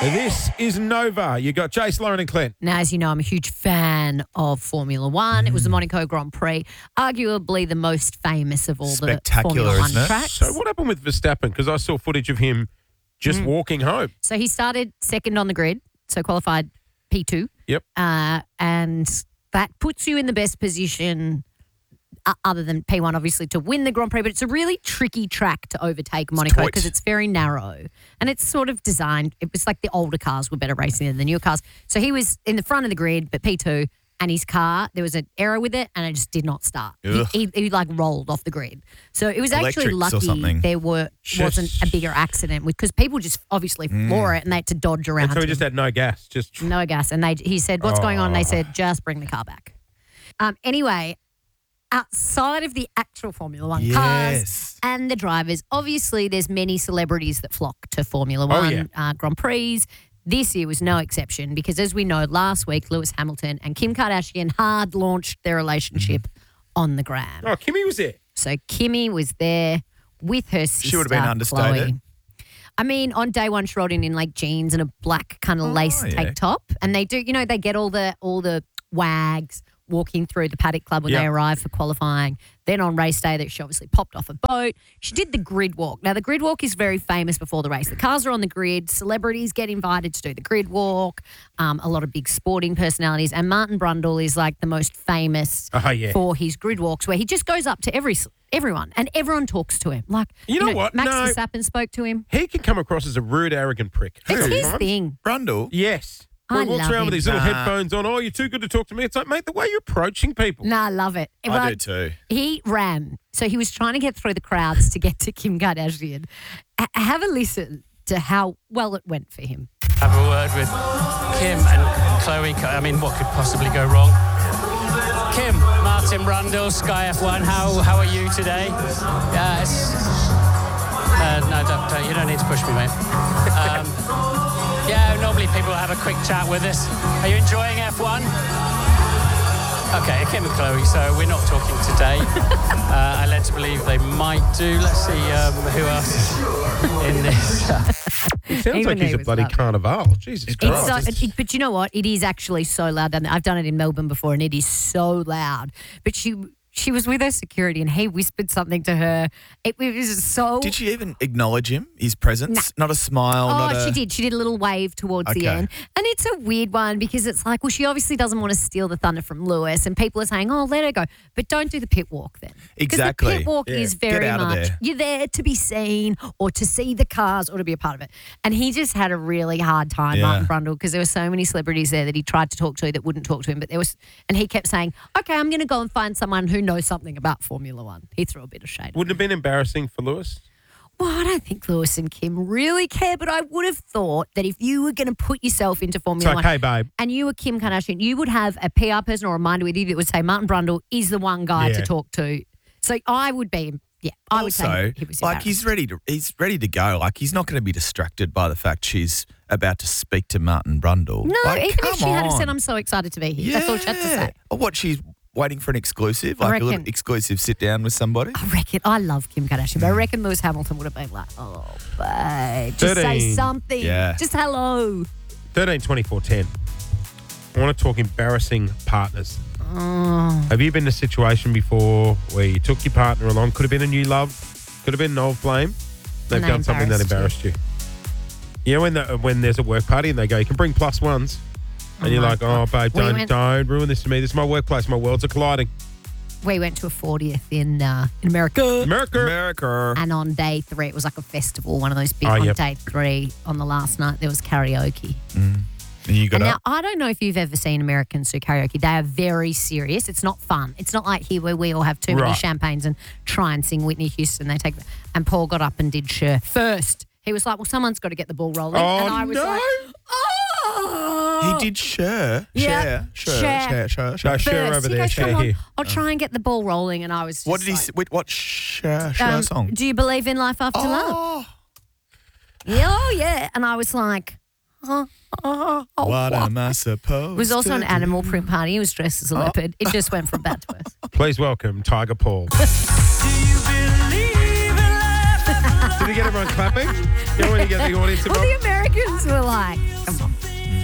This is Nova. You got Jace, Lauren and Clint. Now, as you know, I'm a huge fan of Formula One. It was the Monaco Grand Prix, arguably the most famous of all the Formula One isn't it? tracks. So what happened with Verstappen? Because I saw footage of him just walking home. So he started second on the grid, so qualified P2. Yep. And that puts you in the best position other than P1, obviously, to win the Grand Prix. But it's a really tricky track to overtake Monaco because it's very narrow. And it's sort of designed, it was like the older cars were better racing than the newer cars. So he was in the front of the grid, but P2, and his car, there was an error with it and it just did not start. He like rolled off the grid. So it was actually lucky there wasn't a bigger accident because people just obviously floor it and they had to dodge around. And so he just had no gas. No gas. And he said, what's going on? And they said, just bring the car back. Anyway, outside of the actual Formula One cars and the drivers, obviously there's many celebrities that flock to Formula One Grand Prix. This year was no exception because, as we know, last week Lewis Hamilton and Kim Kardashian hard launched their relationship on the gram. Oh, Kimmy was there. So Kimmy was there with her sister, She would have been understated. Chloe. I mean, on day one, she rolled in like jeans and a black kind of lace tank top. And they do, you know, they get all the wags walking through the Paddock Club when they arrive for qualifying. Then on race day, that she obviously popped off a boat. She did the grid walk. Now, the grid walk is very famous before the race. The cars are on the grid. Celebrities get invited to do the grid walk. A lot of big sporting personalities. And Martin Brundle is like the most famous for his grid walks where he just goes up to everyone and everyone talks to him. Like, you know what? Max Verstappen spoke to him. He can come across as a rude, arrogant prick. It's his thing. Brundle? Yes. I He walks love around him. with these little headphones on. Oh, you're too good to talk to me. It's like, mate, the way you're approaching people. Nah, I love it. I do too. He ran. So he was trying to get through the crowds to get to Kim Kardashian. Have a listen to how well it went for him. Have a word with Kim and Chloe. I mean, what could possibly go wrong? Kim, Martin Brundle, Sky F1, how are you today? No, don't, you don't need to push me, mate. Normally people have a quick chat with us. Are you enjoying F1? Okay, Kim and Chloe, so we're not talking today. I led to believe they might do. Let's see who else is in this. It sounds like he's a bloody carnival. Jesus Christ. But you know what? It is actually so loud. I've done it in Melbourne before, and it is so loud. But she was with her security, and he whispered something to her. It was so... Did she even acknowledge him, his presence? Not a smile? She did. She did a little wave towards the end. And it's a weird one because it's like, well, she obviously doesn't want to steal the thunder from Lewis, and people are saying, oh, let her go. But don't do the pit walk then. Exactly. Because the pit walk is very much, you're there to be seen or to see the cars or to be a part of it. And he just had a really hard time, Martin Brundle, because there were so many celebrities there that he tried to talk to that wouldn't talk to him. And he kept saying, okay, I'm going to go and find someone who knows something about Formula One. He threw a bit of shade. Wouldn't it have been embarrassing for Lewis? Well, I don't think Lewis and Kim really care, but I would have thought that if you were going to put yourself into Formula One, hey, babe, and you were Kim Kardashian, you would have a PR person or a reminder with you that would say Martin Brundle is the one guy to talk to. So I would be, I would say he was like he's ready to go. Like he's not going to be distracted by the fact she's about to speak to Martin Brundle. No, like, even if she had said, I'm so excited to be here. That's all she had to say. Or what, she's waiting for an exclusive, like a little exclusive sit down with somebody? I love Kim Kardashian, but I reckon Lewis Hamilton would have been like, oh, babe, just say something. Yeah. Just hello. 13-24-10. I want to talk embarrassing partners. Have you been in a situation before where you took your partner along? Could have been a new love, could have been an old flame. They've done something that embarrassed you. You know, when there's a work party and they go, you can bring plus ones. And you're like, oh, babe, don't ruin this to me. This is my workplace. My worlds are colliding. We went to a 40th in America. America. And on day 3, it was like a festival, one of those big, on day 3, on the last night, there was karaoke. And you got now, I don't know if you've ever seen Americans do karaoke. They are very serious. It's not fun. It's not like here where we all have too many champagnes and try and sing Whitney Houston. And Paul got up and did Cher first. He was like, well, someone's got to get the ball rolling. Oh, and I was like, He did Cher. Yeah. Cher. No, Cher over there. Cher here. I'll try and get the ball rolling. And I was just what did he say? What Cher song? Do you believe in life after love? Yeah. And I was like, what am I supposed It was also an to animal print party. He was dressed as a leopard. It just went from bad to worse. Please welcome Tiger Paul. Did he get everyone clapping? You know when you get the audience Well, involved? the Americans were like,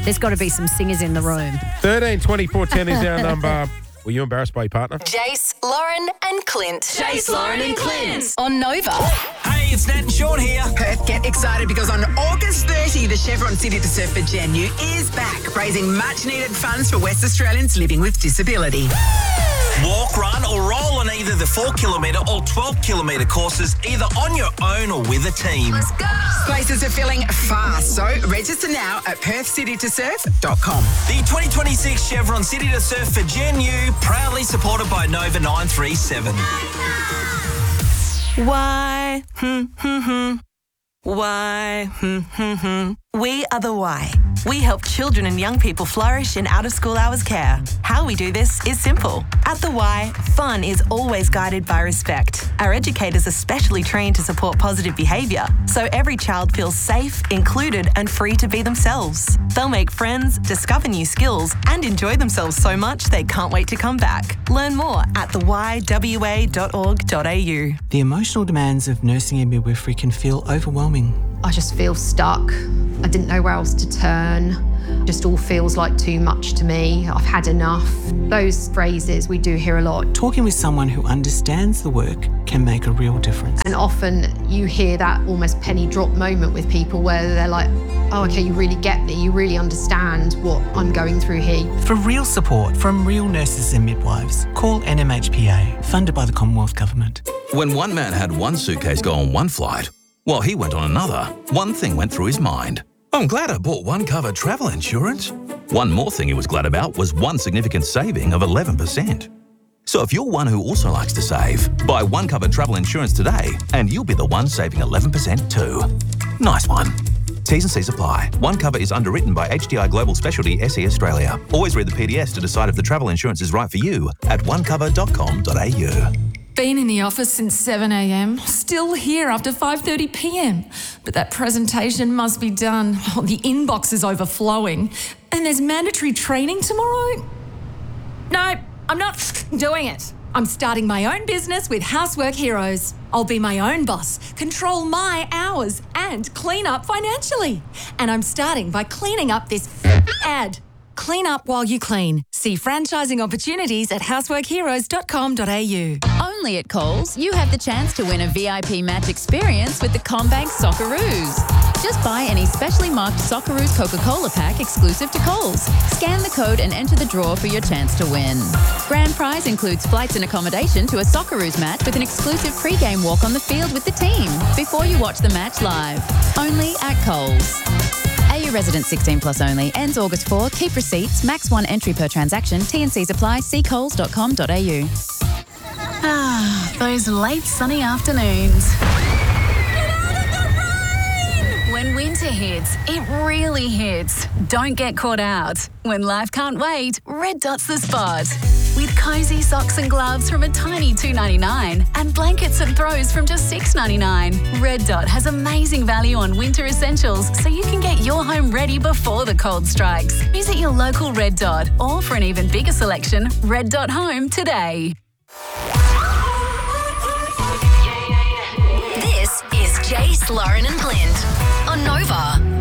There's got to be some singers in the room. 13 24 10 is our number. Were you embarrassed by your partner? Jace, Lauren and Clint. Jace, Lauren and Clint. On Nova. Hey, it's Nat and Sean here. Perth, get excited because on August 30, the Chevron City to Surf for Genu is back, raising much-needed funds for West Australians living with disability. Walk, run or roll on either the 4 kilometre or 12 kilometre courses, either on your own or with a team. Let's go! Places are filling fast, so register now at perthcitytosurf.com. The 2026 Chevron City to Surf for Genu, proudly supported by Nova 937. Why? Why? We are the Why. We help children and young people flourish in out-of-school hours care. How we do this is simple. At the Y, fun is always guided by respect. Our educators are specially trained to support positive behaviour, so every child feels safe, included and free to be themselves. They'll make friends, discover new skills and enjoy themselves so much they can't wait to come back. Learn more at theYWA.org.au. The emotional demands of nursing and midwifery can feel overwhelming. I just feel stuck. I didn't know where else to turn. Just all feels like too much to me. I've had enough. Those phrases we do hear a lot. Talking with someone who understands the work can make a real difference. And often you hear that almost penny drop moment with people where they're like, oh, okay, you really get me. You really understand what I'm going through here. For real support from real nurses and midwives, call NMHPA, funded by the Commonwealth Government. When one man had one suitcase go on one flight, while he went on another, one thing went through his mind. I'm glad I bought one cover travel insurance. One more thing he was glad about was one significant saving of 11%. So if you're one who also likes to save, buy one cover travel insurance today and you'll be the one saving 11% too. Nice one. T's and C's apply. One cover is underwritten by HDI Global Specialty SE Australia. Always read the PDS to decide if the travel insurance is right for you at onecover.com.au. Been in the office since 7 a.m, still here after 5:30 p.m. But that presentation must be done. Oh, the inbox is overflowing. And there's mandatory training tomorrow? No, I'm not doing it. I'm starting my own business with Housework Heroes. I'll be my own boss, control my hours, and clean up financially. And I'm starting by cleaning up this ad. Clean up while you clean. See franchising opportunities at houseworkheroes.com.au. Only at Coles, you have the chance to win a VIP match experience with the CommBank Socceroos. Just buy any specially marked Socceroos Coca-Cola pack exclusive to Coles. Scan the code and enter the draw for your chance to win. Grand prize includes flights and accommodation to a Socceroos match with an exclusive pre-game walk on the field with the team before you watch the match live. Only at Coles. AU resident 16 plus only. Ends August 4. Keep receipts. Max 1 entry per transaction. T&Cs apply. See coles.com.au. Ah, those late sunny afternoons. When winter hits, it really hits. Don't get caught out. When life can't wait, Red Dot's the spot. With cosy socks and gloves from a tiny $2.99 and blankets and throws from just $6.99. Red Dot has amazing value on winter essentials so you can get your home ready before the cold strikes. Visit your local Red Dot or for an even bigger selection, Red Dot Home today. This is Jace, Lauren and Clint on Nova.